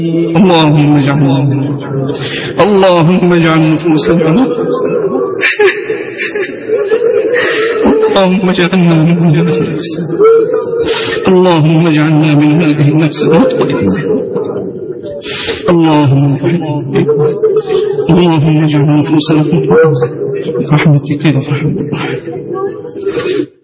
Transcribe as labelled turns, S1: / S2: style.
S1: اللهم اجعل نفوسنا اللهم اجعلنا من هذه النفس، اللهم اجعلنا من هذه النفس المطمئنة. اللهم اجعل نفوسنا برحمتك يا رحمن الرحيم.